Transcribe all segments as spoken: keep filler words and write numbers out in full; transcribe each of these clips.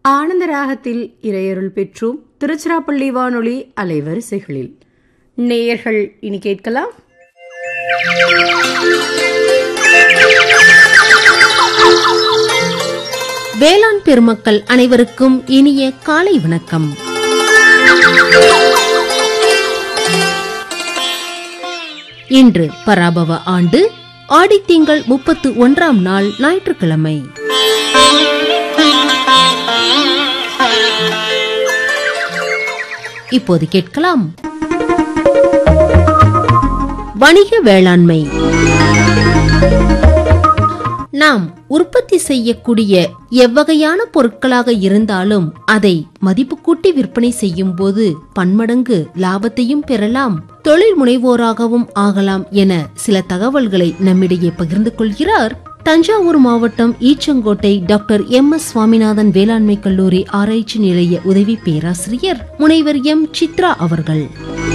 ஆனந்த ராகத்தில் இறையருள் பெற்றும் திருச்சிராப்பள்ளி வானொலி அலைவரிசைகளில் நேயர்கள் இனி கேட்கலாம். வேளாண் பெருமக்கள் அனைவருக்கும் இனிய காலை வணக்கம். இன்று பராபவ ஆண்டு ஆடித்திங்கள் முப்பத்து ஒன்றாம் நாள் ஞாயிற்றுக்கிழமை. இப்போது கேட்கலாம் வணிக வேளாண்மை. நாம் உற்பத்தி செய்யக்கூடிய எவ்வகையான பொருட்களாக இருந்தாலும் அதை மதிப்பு கூட்டி விற்பனை செய்யும் போது பன்மடங்கு லாபத்தையும் பெறலாம், தொழில் முனைவோராகவும் ஆகலாம் என சில தகவல்களை நம்மிடையே பகிர்ந்து கொள்கிறார் தஞ்சாவூர் மாவட்டம் Eachangottai doctor M S Swaminathan வேளாண்மை கல்லூரி ஆராய்ச்சி நிலைய உதவி பேராசிரியர் முனைவர் எம் சித்ரா அவர்கள்.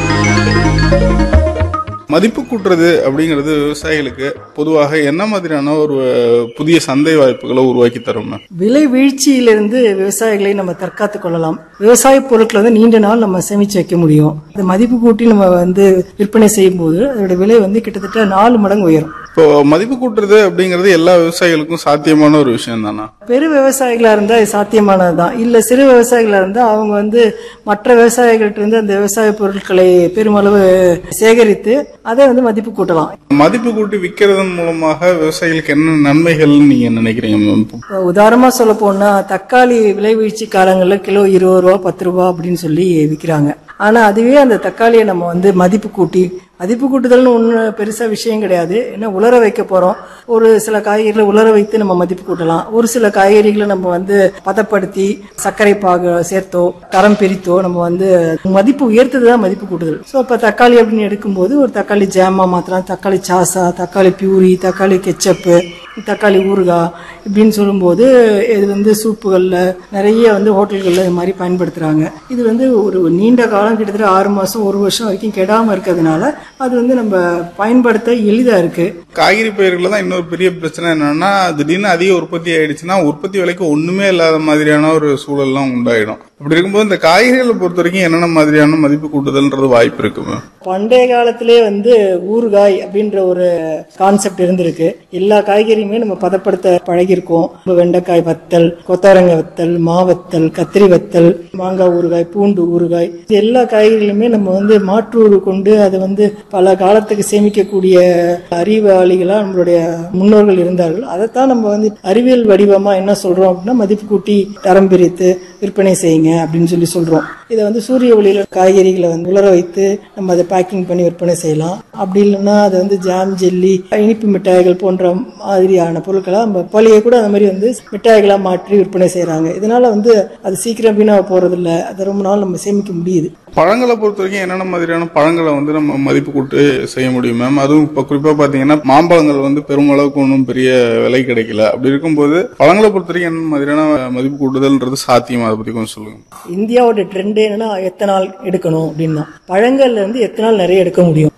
மதிப்பு கூட்டுறது அப்படிங்கிறது விவசாயிகளுக்கு பொதுவாக என்ன மாதிரியான ஒரு புதிய சந்தை வாய்ப்புகளை உருவாக்கி தரும்? விலை வீழ்ச்சியிலிருந்து விவசாயிகளை நம்ம தற்காத்துக் கொள்ளலாம். விவசாய பொருட்களை வந்து நீண்ட நாள் நம்ம சேமிச்சு வைக்க முடியும். இந்த மதிப்பு கூட்டி நம்ம வந்து விற்பனை செய்யும் போது அதோட விலை வந்து கிட்டத்தட்ட நாலு மடங்கு உயரும். இப்போ மதிப்பு கூட்டுறது அப்படிங்கிறது எல்லா விவசாயிகளுக்கும் சாத்தியமான ஒரு விஷயம் தானா? பெரு விவசாயிகளா இருந்தா இது சாத்தியமானதுதான். இல்ல சிறு விவசாயிகளா இருந்தா அவங்க வந்து மற்ற விவசாயிகள்ட்ட இருந்து அந்த விவசாய பொருட்களை பெருமளவு சேகரித்து அதை வந்து மதிப்பு கூட்டலாம். மதிப்பு கூட்டி விற்கிறதன் மூலமாக விவசாயிகளுக்கு என்ன நன்மைகள் நீங்க நினைக்கிறீங்க? உதாரணமா சொல்ல போனா தக்காளி விலை வீழ்ச்சி காலங்கள்ல கிலோ இருபது ரூபா பத்து ரூபா அப்படின்னு சொல்லி விற்கிறாங்க. ஆனா அதுவே அந்த தக்காளியை நம்ம வந்து மதிப்பு கூட்டி மதிப்பு கூட்டுதல்னு ஒண்ணு பெருசா விஷயம் கிடையாது. ஏன்னா உலர வைக்க போறோம். ஒரு சில காய்கறிகளை உலர வைத்து நம்ம மதிப்பு கூட்டலாம். ஒரு சில காய்கறிகளை நம்ம வந்து பதப்படுத்தி சர்க்கரை பாகு சேர்த்தோ தரம் பிரித்தோ நம்ம வந்து மதிப்பு உயர்த்ததுதான் மதிப்பு கூட்டுதல். ஸோ இப்ப தக்காளி அப்படின்னு எடுக்கும்போது ஒரு தக்காளி ஜாமா மாத்திரம், தக்காளி சாசா, தக்காளி பியூரி, தக்காளி கெச்சப்பு, தக்காளி ஊறுகாய் இப்படின்னு சொல்லும்போது இது வந்து சூப்புகள்ல நிறைய வந்து ஹோட்டல்கள்ல இது மாதிரி பயன்படுத்துறாங்க. இது வந்து ஒரு நீண்ட காலம் கிட்டத்தட்ட ஆறு மாசம் ஒரு வருஷம் வரைக்கும் கெடாம இருக்கிறதுனால அது வந்து நம்ம பயன்படுத்த எளிதா இருக்கு. காய்கறி பயிர்கள தான் இன்னொரு பெரிய பிரச்சனை என்னன்னா திடீர்னு அதிக உற்பத்தி ஆயிடுச்சுன்னா உற்பத்தி விலைக்கு ஒண்ணுமே இல்லாத மாதிரியான ஒரு சூழல்லாம் உண்டாயிடும். அப்படி இருக்கும்போது இந்த காய்கறிகளை பொறுத்த வரைக்கும் என்னென்ன மாதிரியான மதிப்பு கூட்டுதல்ன்றது வாய்ப்பு இருக்குமே? பண்டைய காலத்திலே வந்து ஊறுகாய் அப்படின்ற ஒரு கான்செப்ட் இருந்திருக்கு. எல்லா காய்கறியுமே நம்ம பதப்படுத்த பழகிருக்கோம். வெண்டைக்காய் வத்தல், கொத்தவரங்காய் வத்தல், மாவத்தல், கத்திரி வத்தல், மாங்காய் ஊறுகாய், பூண்டு ஊறுகாய், எல்லா காய்கறிகளுமே நம்ம வந்து மாற்று கொண்டு அதை வந்து பல காலத்துக்கு சேமிக்கக்கூடிய அறிவாளிகளா நம்மளுடைய முன்னோர்கள் இருந்தார்கள். அதைத்தான் நம்ம வந்து அறிவியல் வடிவமா என்ன சொல்றோம் அப்படின்னா மதிப்பு கூட்டி தரம் பிரித்து விற்பனை செய்யுங்க அப்படின்னு சொல்லி சொல்றோம். இதை வந்து சூரிய ஒளியில காய்கறிகளை வந்து உலர வைத்து நம்ம அதை பேக்கிங் பண்ணி விற்பனை செய்யலாம். அப்படி இல்லைன்னா அதை வந்து ஜாம், ஜெல்லி, இனிப்பு மிட்டாய்கள் போன்ற மாதிரியான பொருட்களா நம்ம பழைய கூட அந்த மாதிரி வந்து மிட்டாய்களா மாற்றி விற்பனை செய்யறாங்க. இதனால வந்து அது சீக்கிரம் வீணா போறது இல்லை. அதை ரொம்ப நாள் நம்ம சேமிக்க முடியுது. பழங்களை பொறுத்த வரைக்கும் என்னென்ன மாதிரியான பழங்களை வந்து நம்ம மதிப்பு கூட்டு செய்ய முடியும் மேம்? அதுவும் இப்ப குறிப்பா பாத்தீங்கன்னா மாம்பழங்கள் வந்து பெருமளவுக்கு ஒன்றும் பெரிய விலை கிடைக்கல. அப்படி இருக்கும்போது பழங்களை பொறுத்த வரைக்கும் என்ன மாதிரியான மதிப்பு கூட்டுதல்ன்றது சாத்தியம்? அதை பத்தி கொஞ்சம் சொல்லுங்க. இந்தியாவோட ட்ரெண்ட் என்னன்னா எத்தனால் எடுக்கணும் அப்படின்னா பழங்கள்ல இருந்து எத்தனால் நிறைய எடுக்க முடியும்.